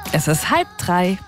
Es ist 2:30.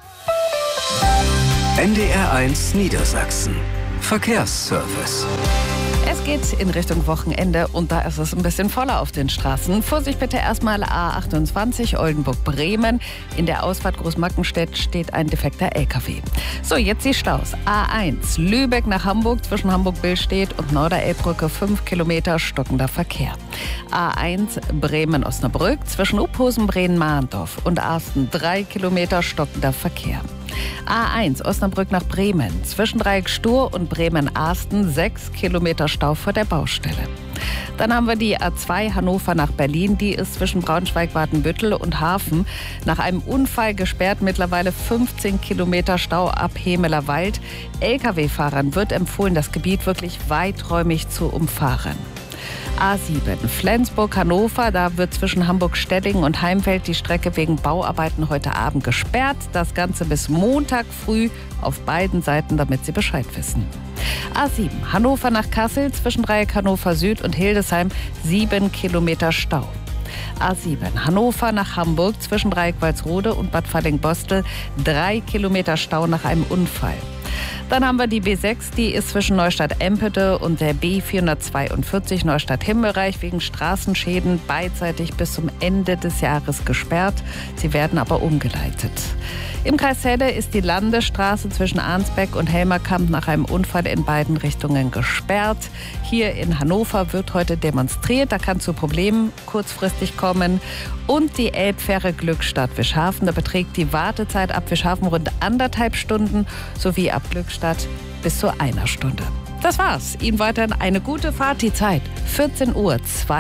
NDR1 Niedersachsen. Verkehrsservice. Es geht in Richtung Wochenende und da ist es ein bisschen voller auf den Straßen. Vorsicht bitte erstmal A28 Oldenburg-Bremen. In der Ausfahrt Großmackenstedt steht ein defekter LKW. So, jetzt die Staus. A1 Lübeck nach Hamburg zwischen Hamburg-Billstedt und Norderelbbrücke 5 Kilometer stockender Verkehr. A1 Bremen-Osnabrück zwischen Uphosen, Bremen-Mahndorf und Arsten 3 Kilometer stockender Verkehr. A1 Osnabrück nach Bremen zwischen Dreieck Stur und Bremen-Arsten 6 Kilometer Stau vor der Baustelle. Dann haben wir die A2 Hannover nach Berlin. Die ist zwischen Braunschweig-Wadenbüttel und Hafen nach einem Unfall gesperrt. Mittlerweile 15 Kilometer Stau ab Hemelerwald. Lkw-Fahrern wird empfohlen, das Gebiet wirklich weiträumig zu umfahren. A7 Flensburg-Hannover, da wird zwischen Hamburg-Steddingen und Heimfeld die Strecke wegen Bauarbeiten heute Abend gesperrt. Das Ganze bis Montag früh auf beiden Seiten, damit Sie Bescheid wissen. A7 Hannover nach Kassel zwischen Dreieck Hannover Süd und Hildesheim 7 Kilometer Stau. A7 Hannover nach Hamburg zwischen Dreieck Walsrode und Bad Falling-Bostel 3 Kilometer Stau nach einem Unfall. Dann haben wir die B6, die ist zwischen Neustadt-Empede und der B442 Neustadt-Himmelreich wegen Straßenschäden beidseitig bis zum Ende des Jahres gesperrt. Sie werden aber umgeleitet. Im Kreis Celle ist die Landesstraße zwischen Arnsbeck und Helmerkamp nach einem Unfall in beiden Richtungen gesperrt. Hier in Hannover wird heute demonstriert, da kann zu Problemen kurzfristig kommen. Und die Elbfähre Glückstadt-Wischhafen, da beträgt die Wartezeit ab Wischhafen rund 1,5 Stunden sowie ab Glückstadt bis zu 1 Stunde. Das war's. Ihnen weiterhin eine gute Fahrt. Die Zeit 14:32 Uhr.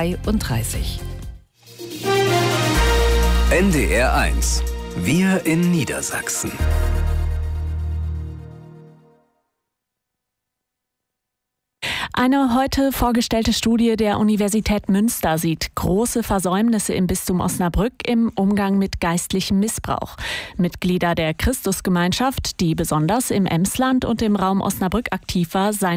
NDR1. Wir in Niedersachsen. Eine heute vorgestellte Studie der Universität Münster sieht große Versäumnisse im Bistum Osnabrück im Umgang mit geistlichem Missbrauch. Mitglieder der Christusgemeinschaft, die besonders im Emsland und im Raum Osnabrück aktiv war, seien